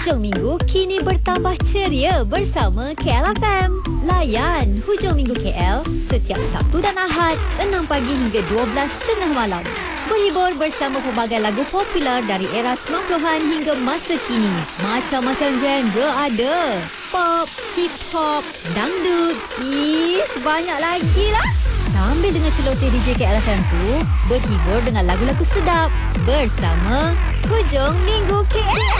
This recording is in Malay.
Hujung minggu kini bertambah ceria bersama KLFM. Layan Hujung Minggu KL setiap Sabtu dan Ahad 6 pagi hingga 12 malam. Berhibur bersama pelbagai lagu popular dari era 90-an hingga masa kini. Macam-macam genre ada. Pop, hip hop, dangdut, banyak lagi lah. Sambil dengan celoteh DJ KLFM tu, berhibur dengan lagu-lagu sedap bersama Hujung Minggu KL.